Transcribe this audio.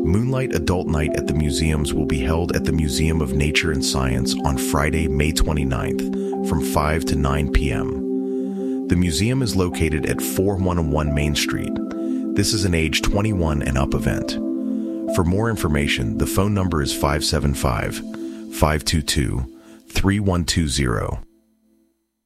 Moonlight Adult Night at the museums will be held at the Museum of Nature and Science on Friday, May 29th from 5 to 9 p.m. The museum is located at 4101 Main Street. This is an age 21 and up event. For more information, the phone number is 575-522-3120.